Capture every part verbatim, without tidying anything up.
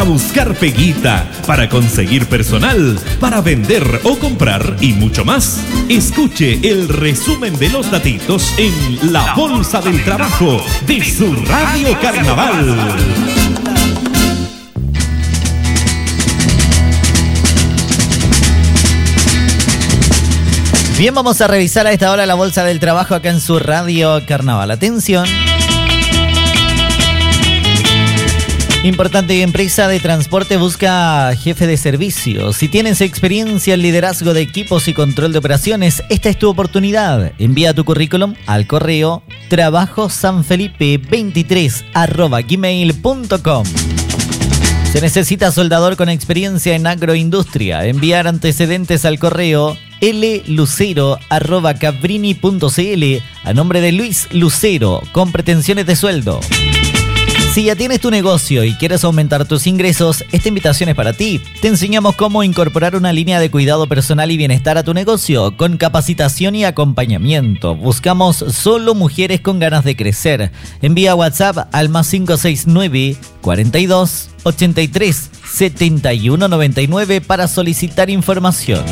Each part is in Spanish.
para buscar peguita, para conseguir personal, para vender o comprar y mucho más. Escuche el resumen de los datitos en La Bolsa del Trabajo de su Radio Carnaval. Bien, vamos a revisar a esta hora la Bolsa del Trabajo acá en su Radio Carnaval. Atención. Importante empresa de transporte busca jefe de servicio. Si tienes experiencia en liderazgo de equipos y control de operaciones, esta es tu oportunidad. Envía tu currículum al correo trabajosanfelipe veintitrés arroba gmail punto com. Se necesita soldador con experiencia en agroindustria. Enviar antecedentes al correo lucero arroba cabrini punto cl a nombre de Luis Lucero con pretensiones de sueldo. Si ya tienes tu negocio y quieres aumentar tus ingresos, esta invitación es para ti. Te enseñamos cómo incorporar una línea de cuidado personal y bienestar a tu negocio con capacitación y acompañamiento. Buscamos solo mujeres con ganas de crecer. Envía WhatsApp al más cinco seis nueve, cuarenta y dos, ochenta y tres, setenta y uno noventa y nueve para solicitar información.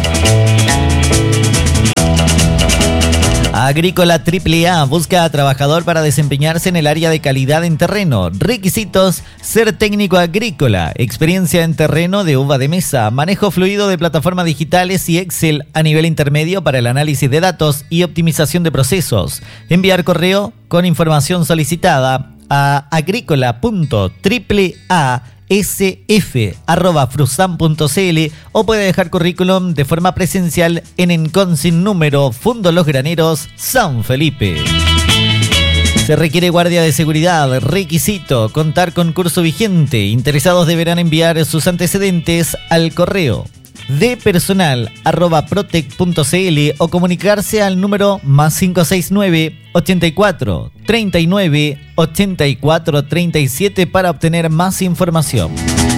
Agrícola triple A busca a trabajador para desempeñarse en el área de calidad en terreno. Requisitos: ser técnico agrícola, experiencia en terreno de uva de mesa, manejo fluido de plataformas digitales y Excel a nivel intermedio para el análisis de datos y optimización de procesos. Enviar correo con información solicitada a agrícola punto triple a s f arroba frusan punto c l o puede dejar currículum de forma presencial en Encon sin número, Fundo Los Graneros, San Felipe. Se requiere guardia de seguridad. Requisito: contar con curso vigente. Interesados deberán enviar sus antecedentes al correo de personal arroba protec punto cl o comunicarse al número más cinco seis nueve, ochenta y cuatro, treinta y nueve, ochenta y cuatro, treinta y siete para obtener más información.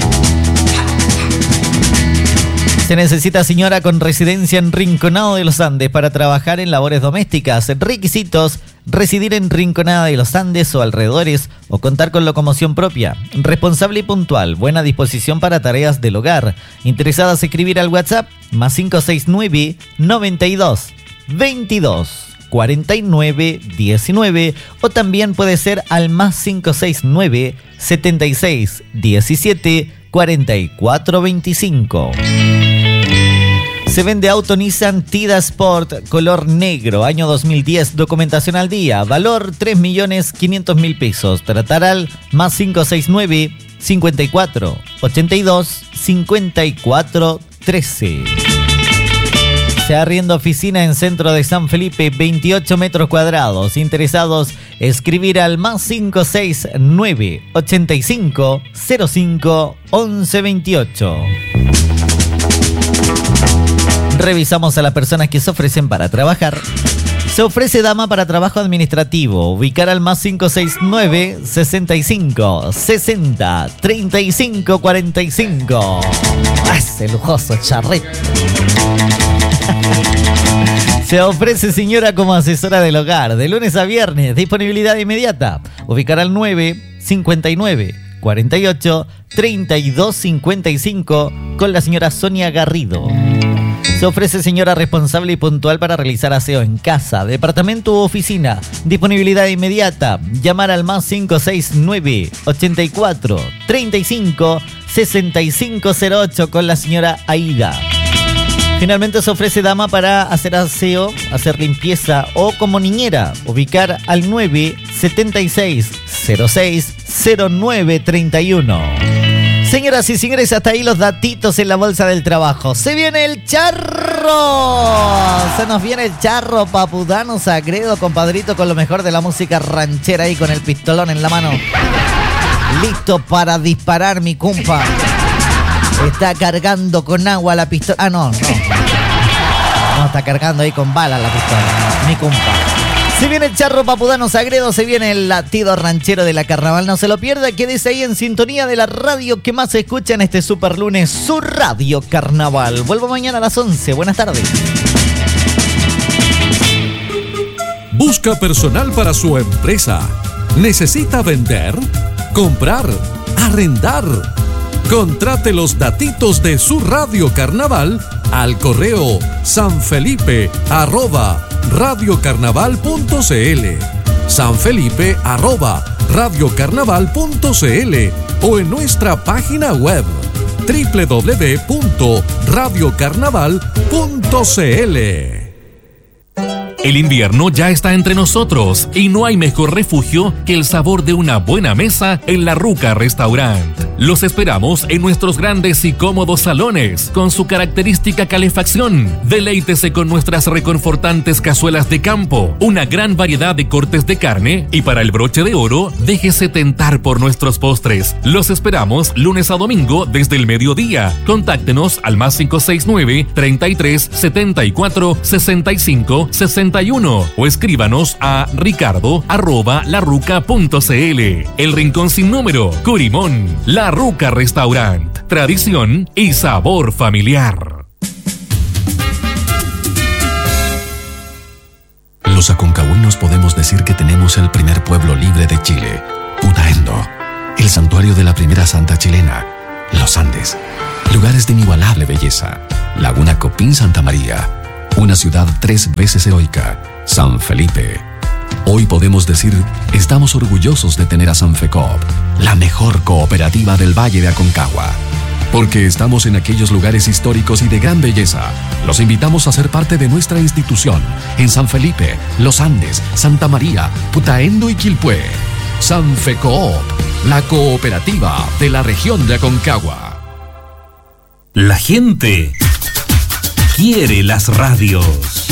Se necesita señora con residencia en Rinconada de los Andes para trabajar en labores domésticas. Requisitos: residir en Rinconada de los Andes o alrededores o contar con locomoción propia. Responsable y puntual, buena disposición para tareas del hogar. Interesadas escribir al WhatsApp más cinco seis nueve, noventa y dos, veintidós, cuarenta y nueve, diecinueve o también puede ser al más cinco seis nueve, setenta y seis, diecisiete, cuarenta y cuatro, veinticinco. Se vende auto Nissan Tida Sport color negro, año dos mil diez, documentación al día, valor tres millones quinientos mil pesos. Tratar al más cinco seis nueve, cincuenta y cuatro, ochenta y dos, cincuenta y cuatro, trece. Se arrienda oficina en centro de San Felipe, veintiocho metros cuadrados. Interesados, escribir al más cinco seis nueve, ochenta y cinco, cero cinco, once veintiocho. Revisamos a las personas que se ofrecen para trabajar. Se ofrece dama para trabajo administrativo. Ubicar al más cinco seis nueve, sesenta y cinco, sesenta, treinta y cinco, cuarenta y cinco. ¡Ah, ese lujoso charret! Se ofrece señora como asesora del hogar, de lunes a viernes, disponibilidad inmediata. Ubicar al nueve, cincuenta y nueve, cuarenta y ocho, treinta y dos, cincuenta y cinco con la señora Sonia Garrido. Se ofrece señora responsable y puntual para realizar aseo en casa, departamento u oficina. Disponibilidad inmediata. Llamar al más cinco seis nueve, ochenta y cuatro, treinta y cinco, sesenta y cinco cero ocho con la señora Aida. Finalmente se ofrece dama para hacer aseo, hacer limpieza o como niñera. Ubicar al nueve, setenta y seis, cero seis, cero nueve, treinta y uno. Señoras y señores, hasta ahí los datitos en la Bolsa del Trabajo. ¡Se viene el charro! Se nos viene el charro Papudano Sagredo, compadrito, con lo mejor de la música ranchera ahí con el pistolón en la mano. Listo para disparar, mi compa. Está cargando con agua la pistola. Ah, no, no. No, está cargando ahí con balas la pistola. Mi compa. Se viene el charro Papudano Sagredo, se viene el latido ranchero de la carnaval. No se lo pierda, quédese ahí en sintonía de la radio que más se escucha en este super lunes, su Radio Carnaval. Vuelvo mañana a las once. Buenas tardes. Busca personal para su empresa. ¿Necesita vender? ¿Comprar? ¿Arrendar? Contrate los datitos de su radio carnaval al correo sanfelipe arroba radiocarnaval.cl, sanfelipe arroba radiocarnaval.cl o en nuestra página web doble u doble u doble u punto radiocarnaval punto c l. El invierno ya está entre nosotros y no hay mejor refugio que el sabor de una buena mesa en La Ruca Restaurant. Los esperamos en nuestros grandes y cómodos salones con su característica calefacción. Deleítese con nuestras reconfortantes cazuelas de campo, una gran variedad de cortes de carne y para el broche de oro, déjese tentar por nuestros postres. Los esperamos lunes a domingo desde el mediodía. Contáctenos al más cinco seis nueve, treinta y tres, setenta y cuatro, sesenta y cinco, sesenta y uno o escríbanos a ricardo arroba larruca punto cl. El rincón sin número, Curimón, La Ruca Restaurant, tradición y sabor familiar. Los aconcagüinos podemos decir que tenemos el primer pueblo libre de Chile, Putaendo, el santuario de la primera santa chilena, los Andes, lugares de inigualable belleza, Laguna Copín Santa María, una ciudad tres veces heroica, San Felipe. Hoy podemos decir, estamos orgullosos de tener a Sanfecoop, la mejor cooperativa del Valle de Aconcagua. Porque estamos en aquellos lugares históricos y de gran belleza, los invitamos a ser parte de nuestra institución en San Felipe, Los Andes, Santa María, Putaendo y Quilpué. Sanfecoop, la cooperativa de la región de Aconcagua. La gente quiere las radios.